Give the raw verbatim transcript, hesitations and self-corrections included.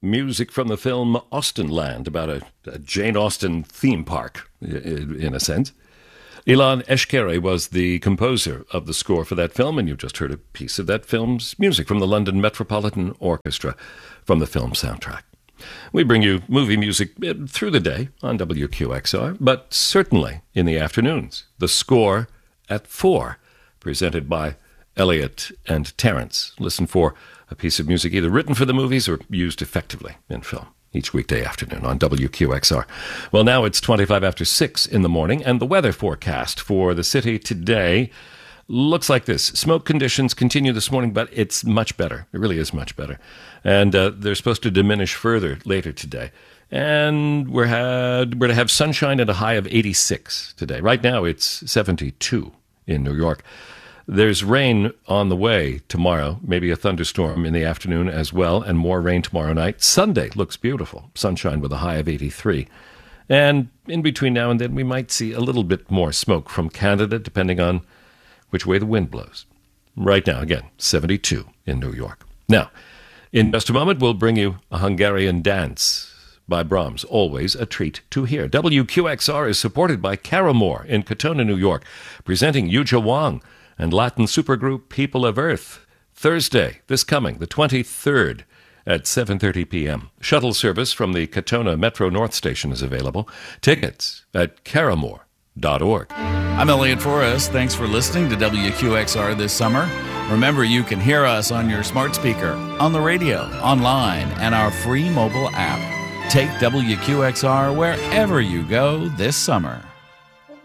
music from the film Austenland, about a, a Jane Austen theme park, in a sense. Ilan Eshkeri was the composer of the score for that film, and you just heard a piece of that film's music from the London Metropolitan Orchestra from the film soundtrack. We bring you movie music through the day on W Q X R, but certainly in the afternoons. The Score at four, presented by Elliot and Terrence. Listen for a piece of music either written for the movies or used effectively in film each weekday afternoon on W Q X R. Well, now it's twenty-five after six in the morning, and the weather forecast for the city today looks like this. Smoke conditions continue this morning, but it's much better. It really is much better. And uh, they're supposed to diminish further later today. And we're, had, we're to have sunshine at a high of eighty-six today. Right now, it's seventy-two in New York. There's rain on the way tomorrow, maybe a thunderstorm in the afternoon as well, and more rain tomorrow night. Sunday looks beautiful. Sunshine with a high of eighty-three. And in between now and then, we might see a little bit more smoke from Canada, depending on which way the wind blows. Right now, again, seventy-two in New York. Now, in just a moment, we'll bring you a Hungarian dance by Brahms, always a treat to hear. W Q X R is supported by Caramore in Katona, New York, presenting Yuja Wang and Latin supergroup People of Earth, Thursday, this coming, the twenty-third, at seven thirty p.m. Shuttle service from the Katona Metro North Station is available. Tickets at caramore dot org. I'm Elliot Forrest. Thanks for listening to W Q X R this summer. Remember, you can hear us on your smart speaker, on the radio, online, and our free mobile app. Take W Q X R wherever you go this summer.